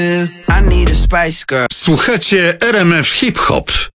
I need a Spice Girl. Słuchacie RMF Hip Hop.